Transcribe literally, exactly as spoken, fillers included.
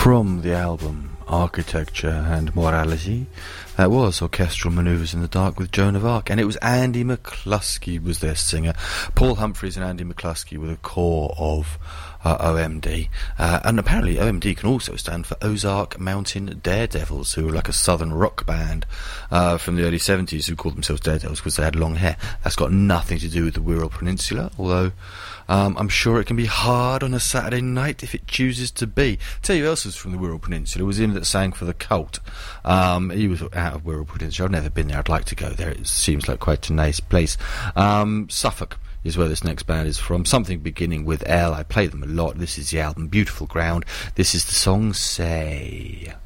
From the album Architecture and Morality, that was Orchestral Manoeuvres in the Dark with Joan of Arc, and it was Andy McCluskey was their singer. Paul Humphreys and Andy McCluskey were the core of uh, O M D, uh, and apparently O M D can also stand for Ozark Mountain Daredevils, who were like a southern rock band uh, from the early seventies who called themselves Daredevils because they had long hair. That's got nothing to do with the Wirral Peninsula, although Um, I'm sure it can be hard on a Saturday night if it chooses to be. Tell you who else was from the Wirral Peninsula. It was him that sang for the Cult. Um, he was out of Wirral Peninsula. I've never been there. I'd like to go there. It seems like quite a nice place. Um, Suffolk is where this next band is from. Something beginning with L. I play them a lot. This is the album Beautiful Ground. This is the song Say.